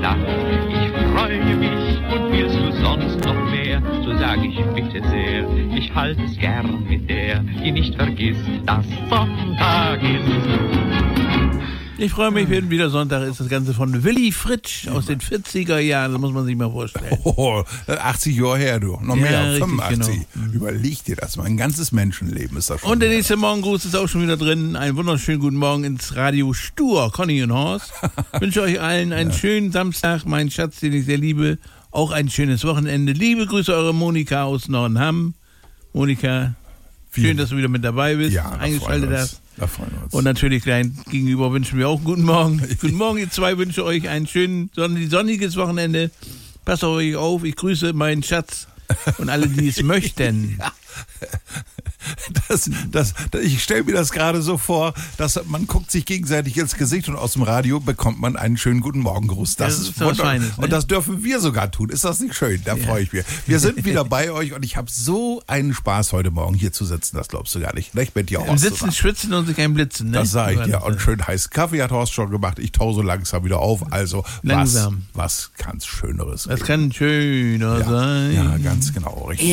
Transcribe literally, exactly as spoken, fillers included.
Nacht. Ich freue mich und willst du sonst noch mehr, so sag ich bitte sehr, ich halte es gern mit der, die nicht vergisst, dass Sonntag ist. Ich freue mich, wenn wieder Sonntag ist. Das Ganze von Willy Fritsch aus den vierziger Jahren. Das muss man sich mal vorstellen. Oh, achtzig Jahre her, du. Noch Ja, mehr, richtig, fünfundachtzig. genau. Überleg dir das mal. Ein ganzes Menschenleben ist das schon. Und der her. nächste Morgengruß ist auch schon wieder drin. Einen wunderschönen guten Morgen ins Radio Stur. Conny und Horst. Ich wünsche euch allen einen ja. schönen Samstag. Mein Schatz, den ich sehr liebe. Auch ein schönes Wochenende. Liebe Grüße, eure Monika aus Nordenham. Monika, schön, Vielen. dass du wieder mit dabei bist. Ja, da eingeschaltet freuen wir hast. uns. Da freuen wir uns. Und natürlich dein Gegenüber wünschen wir auch einen guten Morgen. Guten Morgen, ihr zwei, wünsche euch ein schönen, sonniges Wochenende. Passt auf euch auf. Ich grüße meinen Schatz und alle, die es möchten. Das, das, das, ich stelle mir das gerade so vor, dass man guckt sich gegenseitig ins Gesicht und aus dem Radio bekommt man einen schönen guten Morgengruß. Das, Das ist ist was wunderbar. Feines, ne? Und das dürfen wir sogar tun. Ist das nicht schön? Da Ja. freue ich mich. Wir sind wieder bei euch und ich habe so einen Spaß heute Morgen hier zu sitzen. Das glaubst du gar nicht. Ich bin dir auch Im Sitzen, Schwitzen und sich einblitzen. Ne? Das sage ich dir. Ja. Und schön heißen Kaffee hat Horst schon gemacht. Ich taue so langsam wieder auf. Also Langsam. was, was kann Schöneres Das geben? kann schöner Ja, sein. ja, ganz genau. Richtig.